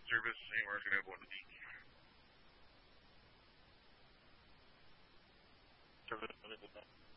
service anywhere available in the week. Service available.